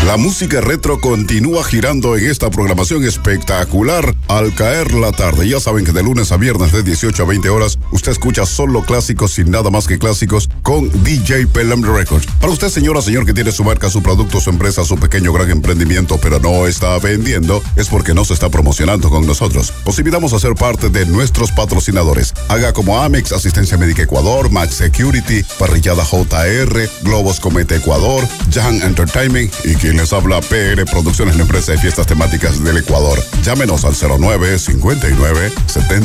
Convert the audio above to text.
La música retro continúa girando en esta programación espectacular al caer la tarde. Ya saben que de lunes a viernes de 18 a 20 horas usted escucha solo clásicos sin nada más que clásicos con DJ Pelham Records. Para usted, señora, señor, que tiene su marca, su producto, su empresa, su pequeño o gran emprendimiento, pero no está vendiendo, es porque no se está promocionando con nosotros. Os invitamos a ser parte de nuestros patrocinadores. Haga como Amex, Asistencia Médica Ecuador, Max Security, Parrillada JR, Globos Cometa Ecuador, Jan Entertainment y quien les habla, PR Producciones, la empresa de fiestas temáticas del Ecuador. Llámenos al 09 59 70